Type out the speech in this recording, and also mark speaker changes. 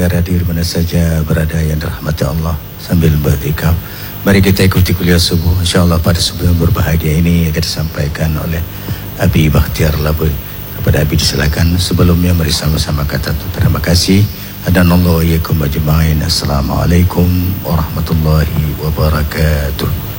Speaker 1: pendengar radio di mana saja berada yang dirahmati Allah, sambil berzikir, mari kita ikuti kuliah subuh. InsyaAllah pada subuh yang berbahagia ini akan disampaikan oleh Abi Bakhtiar Laboy. Kepada Abi disilakan. Sebelumnya mari sama-sama kata terima kasih. Hadanallahu iyyakum ajma'in. Assalamualaikum warahmatullahi wabarakatuh.